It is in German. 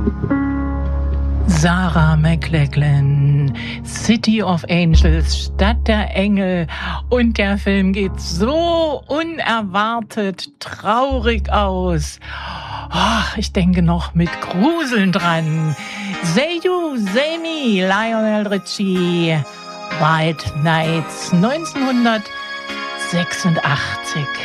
Sarah McLachlan, City of Angels, Stadt der Engel. Und der Film geht so unerwartet traurig aus. Oh, ich denke noch mit Gruseln dran. Say You, Say Me, Lionel Richie, White Nights, 1986.